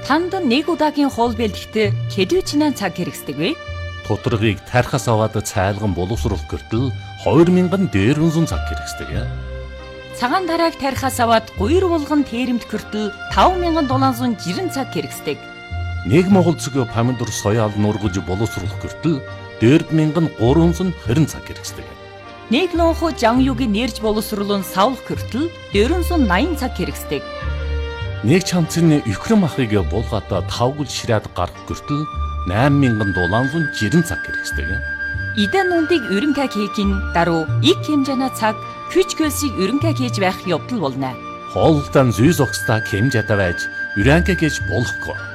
Танд нэг удаагийн хоол бэлтгэхэд хэдвэчнээ цаг хэрэгсдэг вэ? Тодорхойг тархаас аваад цайлган боловсруулах гэртэл 2000 дээрэнзэн цаг хэрэгсдэг. Цагаан дарааг тархаас аваад гуйр булган тэрэмт хүртэл 5760 цаг хэрэгсдэг. Нэг монгол цэг помидор соёал нургаж боловсруулах гэртэл 4320 цаг хэрэгсдэг. Нэг лонхо жангюгийн нэрж боловсруулан савлах хүртэл 480 цаг хэрэгсдэг. Нэг чамцны өхрөн махыг булгаата тавгал ширээд гарах гэртэл 8760 цаг хэрэгсдэг. Идэн нүндийг өрөнгө хийхин даруй их хэмжээний цаг хүч хөлсийг өрөнгө хийж байх явдал болно. Хоолтон зүй зогсдаа хэмжээтэй байж өрөнгө хийж болохгүй.